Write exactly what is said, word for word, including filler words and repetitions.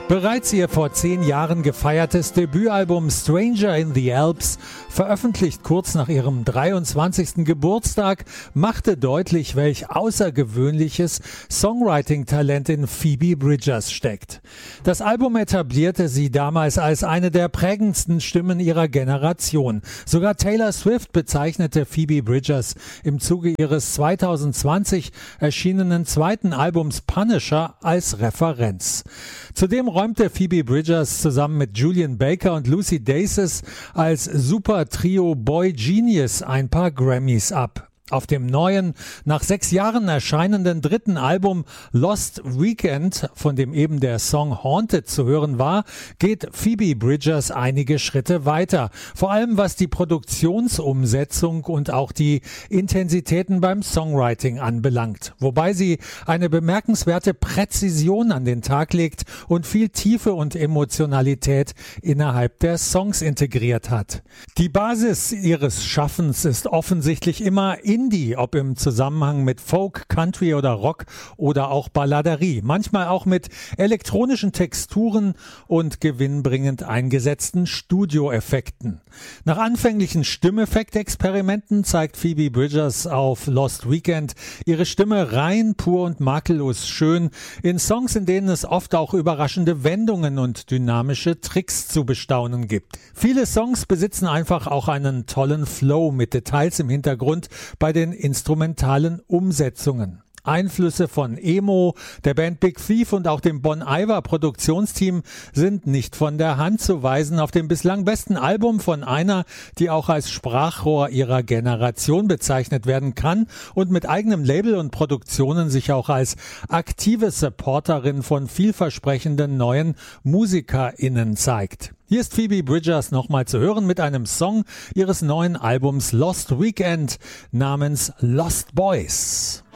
Bereits ihr vor zehn Jahren gefeiertes Debütalbum Stranger in the Alps, veröffentlicht kurz nach ihrem dreiundzwanzigsten Geburtstag, machte deutlich, welch außergewöhnliches Songwriting-Talent in Phoebe Bridgers steckt. Das Album etablierte sie damals als eine der prägendsten Stimmen ihrer Generation. Sogar Taylor Swift bezeichnete Phoebe Bridgers im Zuge ihres zweitausendzwanzig erschienenen zweiten Albums Punisher als Referenz. Zudem räumte Phoebe Bridgers zusammen mit Julian Baker und Lucy Dacus als Super-Trio Boy Genius ein paar Grammys ab. Auf dem neuen, nach sechs Jahren erscheinenden dritten Album Lost Weekend, von dem eben der Song Haunted zu hören war, geht Phoebe Bridgers einige Schritte weiter. Vor allem was die Produktionsumsetzung und auch die Intensitäten beim Songwriting anbelangt. Wobei sie eine bemerkenswerte Präzision an den Tag legt und viel Tiefe und Emotionalität innerhalb der Songs integriert hat. Die Basis ihres Schaffens ist offensichtlich immer Indie, ob im Zusammenhang mit Folk, Country oder Rock oder auch Balladerie. Manchmal auch mit elektronischen Texturen und gewinnbringend eingesetzten Studioeffekten. Nach anfänglichen Stimmeffektexperimenten zeigt Phoebe Bridgers auf Lost Weekend ihre Stimme rein, pur und makellos schön in Songs, in denen es oft auch überraschende Wendungen und dynamische Tricks zu bestaunen gibt. Viele Songs besitzen einfach auch einen tollen Flow mit Details im Hintergrund bei den instrumentalen Umsetzungen. Einflüsse von Emo, der Band Big Thief und auch dem Bon Iver Produktionsteam sind nicht von der Hand zu weisen. Auf dem bislang besten Album von einer, die auch als Sprachrohr ihrer Generation bezeichnet werden kann und mit eigenem Label und Produktionen sich auch als aktive Supporterin von vielversprechenden neuen MusikerInnen zeigt. Hier ist Phoebe Bridgers nochmal zu hören mit einem Song ihres neuen Albums Lost Weekend namens Lost Boys.